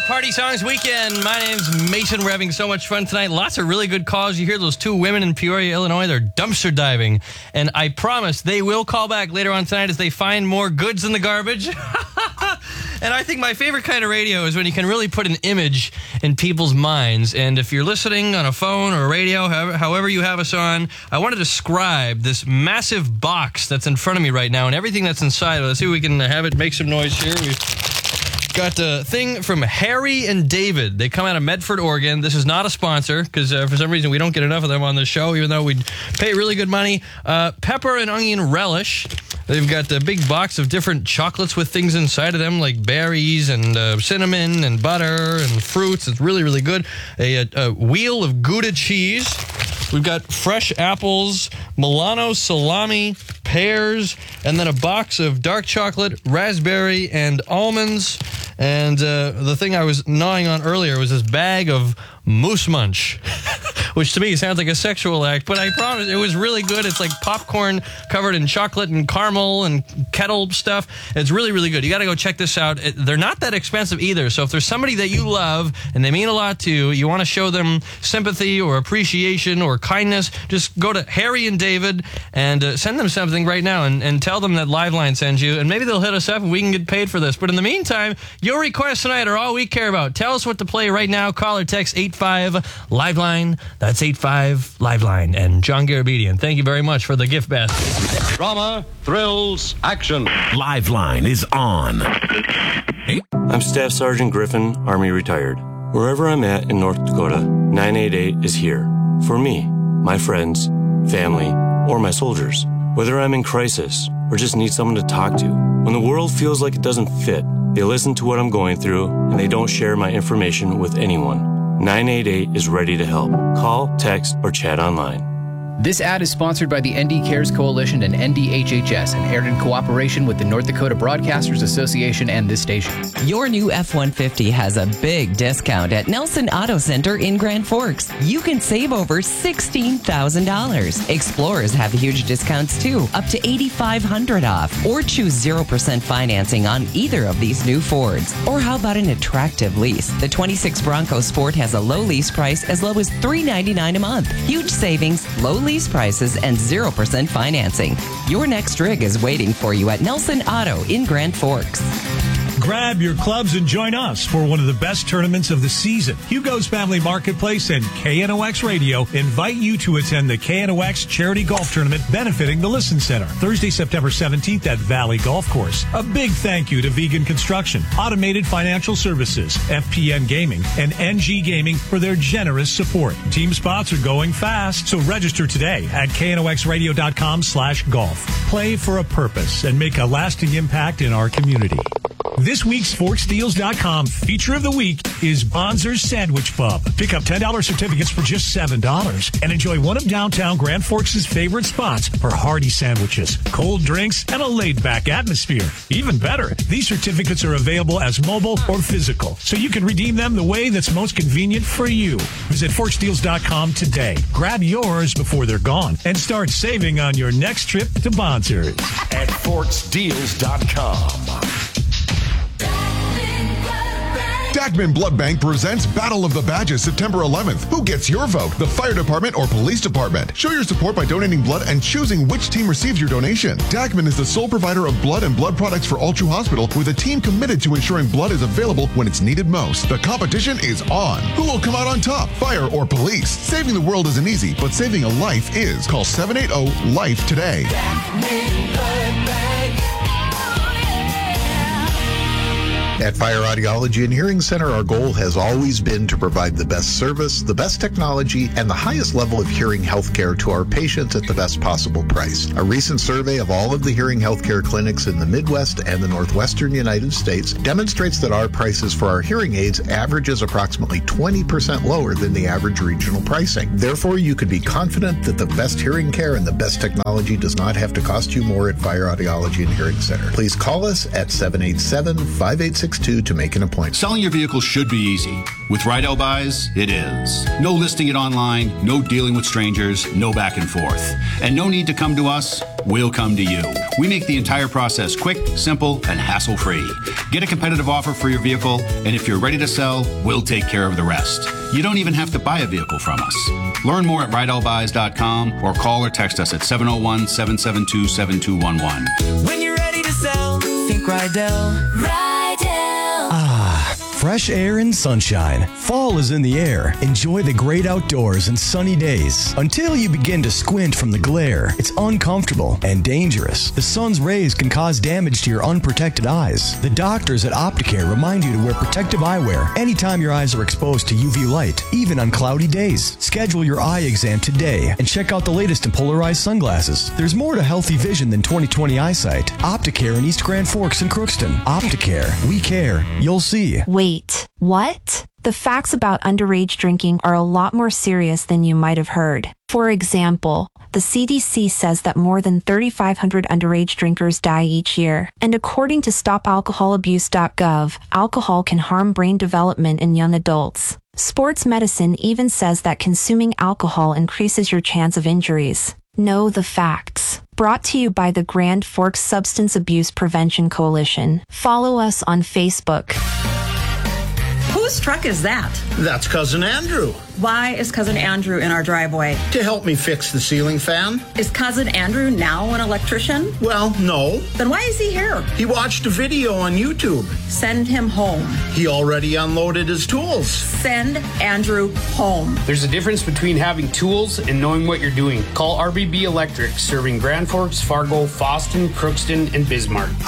Party Songs Weekend. My name's Mason. We're having so much fun tonight. Lots of really good calls. You hear those two women in Peoria, Illinois. They're dumpster diving. And I promise they will call back later on tonight as they find more goods in the garbage. And I think my favorite kind of radio is when you can really put an image in people's minds. And if you're listening on a phone or a radio, however you have us on, I want to describe this massive box that's in front of me right now and everything that's inside. Let's see if we can have it make some noise here. We've got a thing from Harry and David. They come out of Medford, Oregon. This is not a sponsor because for some reason we don't get enough of them on the show, even though we pay really good money. Pepper and onion relish. They've got a big box of different chocolates with things inside of them, like berries and cinnamon and butter and fruits. It's really, really good. A wheel of Gouda cheese. We've got fresh apples, Milano salami, pears, and then a box of dark chocolate, raspberry, and almonds. And the thing I was gnawing on earlier was this bag of Moose Munch, which to me sounds like a sexual act, but I promise it was really good. It's like popcorn covered in chocolate and caramel and kettle stuff. It's really, really good. You got to go check this out. They're not that expensive either, so if there's somebody that you love and they mean a lot to you, you want to show them sympathy or appreciation or kindness, just go to Harry and David and send them something right now and tell them that Liveline sends you, and maybe they'll hit us up and we can get paid for this. But in the meantime, your requests tonight are all we care about. Tell us what to play right now. Call or text 85-LIVELINE. That's 85-LIVELINE. And John Garabedian, thank you very much for the gift basket. Drama, thrills, action. Liveline is on. I'm Staff Sergeant Griffin, Army retired. Wherever I'm at in North Dakota, 988 is here. For me, my friends, family, or my soldiers. Whether I'm in crisis or just need someone to talk to. When the world feels like it doesn't fit, they listen to what I'm going through and they don't share my information with anyone. 988 is ready to help. Call, text, or chat online. This ad is sponsored by the ND Cares Coalition and NDHHS and aired in cooperation with the North Dakota Broadcasters Association and this station. Your new F-150 has a big discount at Nelson Auto Center in Grand Forks. You can save over $16,000. Explorers have huge discounts too, up to $8,500 off. Or choose 0% financing on either of these new Fords. Or how about an attractive lease? The 26 Bronco Sport has a low lease price as low as $399 a month. Huge savings, low lease prices, and 0% financing. Your next rig is waiting for you at Nelson Auto in Grand Forks. Grab your clubs and join us for one of the best tournaments of the season. Hugo's Family Marketplace and KNOX Radio invite you to attend the KNOX Charity Golf Tournament benefiting the Listen Center, Thursday, September 17th at Valley Golf Course. A big thank you to Vegan Construction, Automated Financial Services, FPN Gaming, and NG Gaming for their generous support. Team spots are going fast, so register today at knoxradio.com/golf. Play for a purpose and make a lasting impact in our community. This week's ForksDeals.com feature of the week is Bonzer's Sandwich Pub. Pick up $10 certificates for just $7 and enjoy one of downtown Grand Forks' favorite spots for hearty sandwiches, cold drinks, and a laid-back atmosphere. Even better, these certificates are available as mobile or physical, so you can redeem them the way that's most convenient for you. Visit ForksDeals.com today. Grab yours before they're gone and start saving on your next trip to Bonzer's. At ForksDeals.com. Dagman Blood Bank presents Battle of the Badges September 11th. Who gets your vote? The fire department or police department? Show your support by donating blood and choosing which team receives your donation. Dagman is the sole provider of blood and blood products for Altru Hospital, with a team committed to ensuring blood is available when it's needed most. The competition is on. Who will come out on top? Fire or police? Saving the world isn't easy, but saving a life is. Call 780-LIFE today. Dagman Blood Bank. At Fire Audiology and Hearing Center, our goal has always been to provide the best service, the best technology, and the highest level of hearing health care to our patients at the best possible price. A recent survey of all of the hearing healthcare clinics in the Midwest and the Northwestern United States demonstrates that our prices for our hearing aids averages approximately 20% lower than the average regional pricing. Therefore, you could be confident that the best hearing care and the best technology does not have to cost you more at Fire Audiology and Hearing Center. Please call us at 787-586 888-562 to make an appointment. Selling your vehicle should be easy. With Rydell Buys, it is. No listing it online, no dealing with strangers, no back and forth. And no need to come to us, we'll come to you. We make the entire process quick, simple, and hassle-free. Get a competitive offer for your vehicle, and if you're ready to sell, we'll take care of the rest. You don't even have to buy a vehicle from us. Learn more at RydellBuys.com or call or text us at 701-772-7211. When you're ready to sell, think Rydell. Rydell. Ah, fresh air and sunshine. Fall is in the air. Enjoy the great outdoors and sunny days. Until you begin to squint from the glare, it's uncomfortable and dangerous. The sun's rays can cause damage to your unprotected eyes. The doctors at Opticare remind you to wear protective eyewear anytime your eyes are exposed to UV light, even on cloudy days. Schedule your eye exam today and check out the latest in polarized sunglasses. There's more to healthy vision than 20/20 eyesight. Opticare in East Grand Forks and Crookston. Opticare. We care. You'll see. Wait, what? The facts about underage drinking are a lot more serious than you might have heard. For example, the CDC says that more than 3,500 underage drinkers die each year. And according to StopAlcoholAbuse.gov, alcohol can harm brain development in young adults. Sports medicine even says that consuming alcohol increases your chance of injuries. Know the facts. Brought to you by the Grand Forks Substance Abuse Prevention Coalition. Follow us on Facebook. Whose truck is that? That's Cousin Andrew. Why is Cousin Andrew in our driveway? To help me fix the ceiling fan. Is Cousin Andrew now an electrician? Well, no. Then why is he here? He watched a video on YouTube. Send him home. He already unloaded his tools. Send Andrew home. There's a difference between having tools and knowing what you're doing. Call RBB Electric, serving Grand Forks, Fargo, Fosston, Crookston, and Bismarck.